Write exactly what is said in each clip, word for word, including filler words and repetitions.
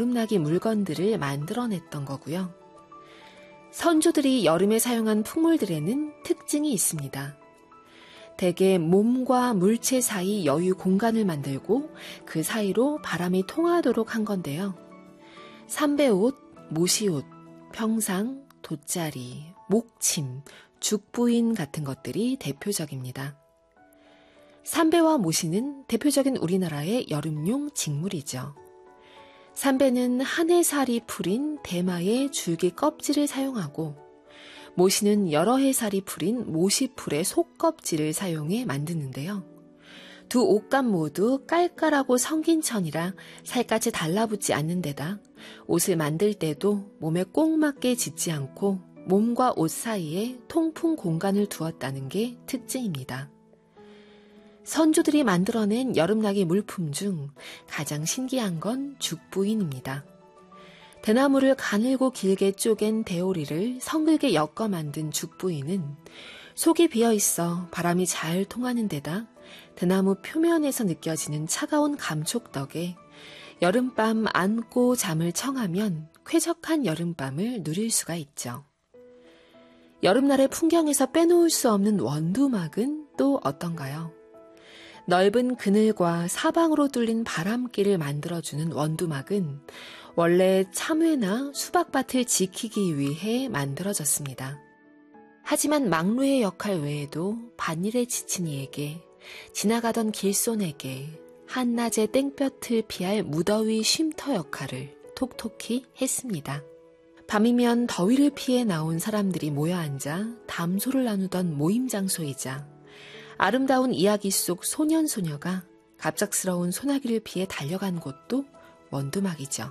여름나기 물건들을 만들어냈던 거고요. 선조들이 여름에 사용한 풍물들에는 특징이 있습니다. 대개 몸과 물체 사이 여유 공간을 만들고 그 사이로 바람이 통하도록 한 건데요. 삼배옷, 모시옷, 평상, 돗자리, 목침, 죽부인 같은 것들이 대표적입니다. 삼배와 모시는 대표적인 우리나라의 여름용 직물이죠. 삼배는 한 해살이 풀인 대마의 줄기 껍질을 사용하고 모시는 여러 해살이 풀인 모시풀의 속껍질을 사용해 만드는데요. 두 옷감 모두 깔깔하고 성긴 천이라 살갗이 달라붙지 않는 데다 옷을 만들 때도 몸에 꼭 맞게 짓지 않고 몸과 옷 사이에 통풍 공간을 두었다는 게 특징입니다. 선조들이 만들어낸 여름나기 물품 중 가장 신기한 건 죽부인입니다. 대나무를 가늘고 길게 쪼갠 대오리를 성글게 엮어 만든 죽부인은 속이 비어있어 바람이 잘 통하는 데다 대나무 표면에서 느껴지는 차가운 감촉 덕에 여름밤 안고 잠을 청하면 쾌적한 여름밤을 누릴 수가 있죠. 여름날의 풍경에서 빼놓을 수 없는 원두막은 또 어떤가요? 넓은 그늘과 사방으로 뚫린 바람길을 만들어주는 원두막은 원래 참외나 수박밭을 지키기 위해 만들어졌습니다. 하지만 막루의 역할 외에도 밭일에 지친 이에게, 지나가던 길손에게 한낮의 땡볕을 피할 무더위 쉼터 역할을 톡톡히 했습니다. 밤이면 더위를 피해 나온 사람들이 모여 앉아 담소를 나누던 모임 장소이자 아름다운 이야기 속 소년소녀가 갑작스러운 소나기를 피해 달려간 곳도 원두막이죠.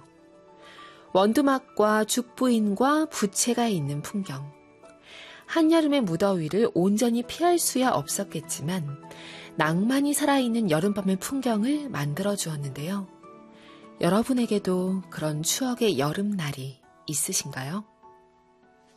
원두막과 죽부인과 부채가 있는 풍경. 한여름의 무더위를 온전히 피할 수야 없었겠지만 낭만이 살아있는 여름밤의 풍경을 만들어 주었는데요. 여러분에게도 그런 추억의 여름날이 있으신가요?